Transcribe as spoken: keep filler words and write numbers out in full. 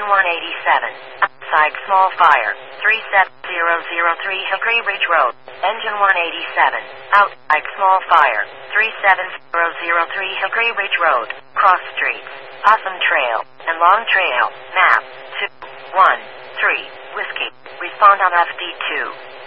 one eighty-seven. Outside small fire. three seven zero zero three Hickory Ridge Road. Engine one eighty-seven. Outside small fire. three seven zero zero three Hickory Ridge Road. Cross streets. Possum Trail and Long Trail. Map two one three Whiskey. Respond on F D two.